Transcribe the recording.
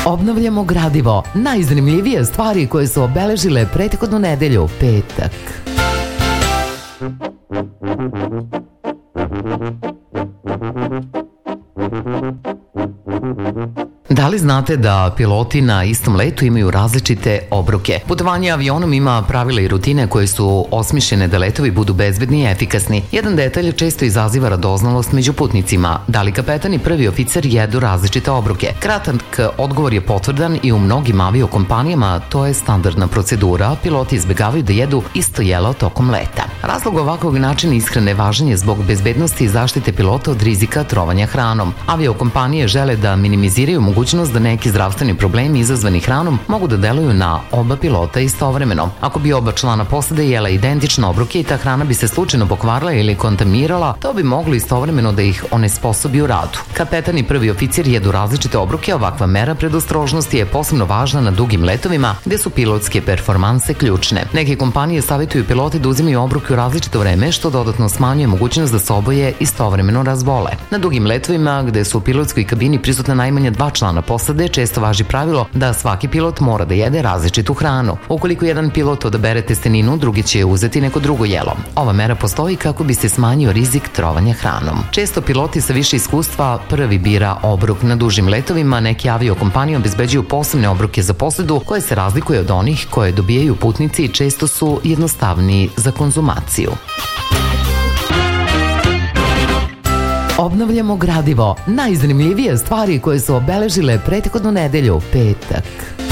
Obnavljamo gradivo. Najzanimljivije stvari koje su obeležile prethodnu nedelju, petak. Da li znate da piloti na istom letu imaju različite obroke? Putovanje avionom ima pravila i rutine koje su osmišljene da letovi budu bezbedni i efikasni. Jedan detalj često izaziva radoznalost među putnicima. Da li kapetan i prvi oficer jedu različite obroke? Kratak odgovor je potvrdan i u mnogim aviokompanijama to je standardna procedura. Piloti izbegavaju da jedu isto jelo tokom leta. Razlog ovakvog načina ishrane važan je zbog bezbednosti i zaštite pilota od rizika trovanja hranom. Aviokompanije žele da minimiziraju mogućnost da neki zdravstveni problemi izazvani hranom mogu da deluju na oba pilota istovremeno. Ako bi oba člana posade jela identične obroke i ta hrana bi se slučajno pokvarila ili kontaminirala, to bi moglo istovremeno da ih onesposobi u radu. Kapetan i prvi oficir jedu različite obroke, ovakva mera predostrožnosti je posebno važna na dugim letovima gde su pilotske performanse ključne. Neke kompanije savjetuju pilote da uzimaju obroke u različito vreme, što dodatno smanjuje mogućnost da se oboje istovremeno razbole. Na dugim letovima gde su u pilotskoj kabini prisutna najmanje 2 člana posade, često važi pravilo da svaki pilot mora da jede različitu hranu. Ukoliko jedan pilot odabere testeninu, drugi će uzeti neko drugo jelo. Ova mera postoji kako bi se smanjio rizik trovanja hranom. Često piloti sa više iskustva prvi bira obrok. Na dužim letovima neke aviokompanije obezbeđuju posebne obroke za posadu koje se razlikuje od onih koje dobijaju putnici i često su jednostavniji za konzumaciju. Obnavljamo gradivo. Najzanimljivije stvari koje su obeležile prethodnu nedelju, petak.